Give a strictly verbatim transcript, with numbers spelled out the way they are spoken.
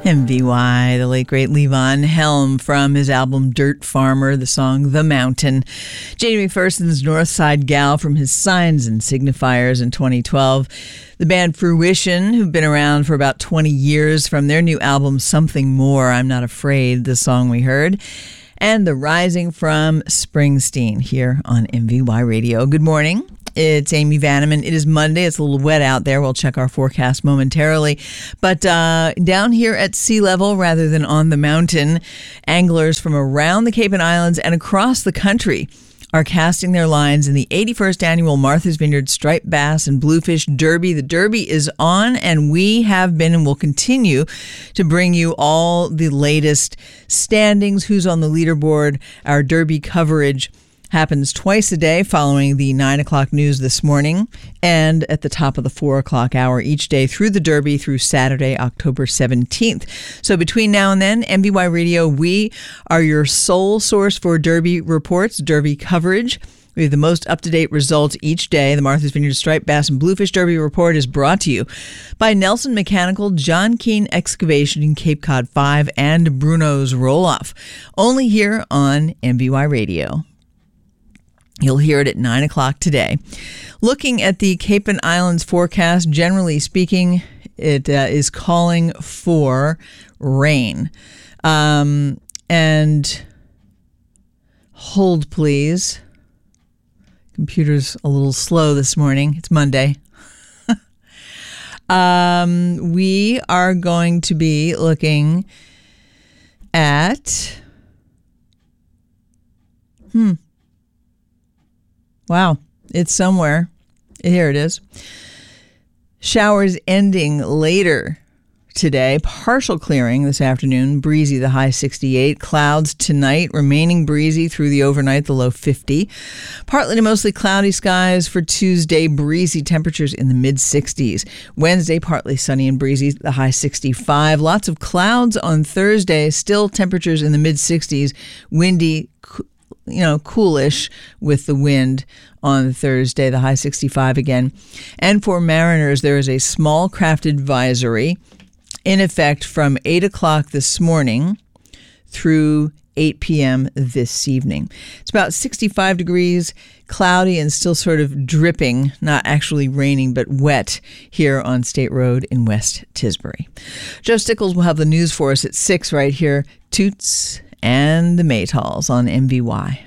M V Y, the late great Levon Helm from his album Dirt Farmer, the song The Mountain. Jamie McPherson's Northside Gal from his Signs and Signifiers in twenty twelve. The band Fruition, who've been around for about twenty years, from their new album Something More, I'm Not Afraid, the song we heard. And The Rising from Springsteen here on M V Y Radio. Good morning. It's Amy Vanneman. It is Monday. It's a little wet out there. We'll check our forecast momentarily. But uh, down here at sea level, rather than on the mountain, anglers from around the Cape and Islands and across the country are casting their lines in the eighty-first annual Martha's Vineyard Striped Bass and Bluefish Derby. The Derby is on, and we have been and will continue to bring you all the latest standings, who's on the leaderboard. Our Derby coverage happens twice a day following the nine o'clock news this morning and at the top of the four o'clock hour each day through the Derby through Saturday, October seventeenth. So between now and then, M V Y Radio, we are your sole source for Derby reports, Derby coverage. We have the most up-to-date results each day. The Martha's Vineyard Striped Bass and Bluefish Derby Report is brought to you by Nelson Mechanical, John Keane Excavation in Cape Cod five, and Bruno's Roll-Off. Only here on M V Y Radio. You'll hear it at nine o'clock today. Looking at the Cape and Islands forecast, generally speaking, it uh, is calling for rain. Um, and hold, please. Computer's a little slow this morning. It's Monday. um, we are going to be looking at... Hmm. Wow, it's somewhere. Here it is. Showers ending later today. Partial clearing this afternoon. Breezy, the high sixty-eight. Clouds tonight, remaining breezy through the overnight, the low fifty. Partly to mostly cloudy skies for Tuesday. Breezy temperatures in the mid sixties. Wednesday, partly sunny and breezy, the high sixty-five. Lots of clouds on Thursday. Still temperatures in the mid sixties. Windy, you know, coolish with the wind on Thursday, the high sixty-five again. And for mariners, there is a small craft advisory in effect from eight o'clock this morning through eight p.m. this evening. It's about sixty-five degrees, cloudy and still sort of dripping, not actually raining, but wet here on State Road in West Tisbury. Joe Stickles will have the news for us at six right here. Toots and the Maytals on M V Y.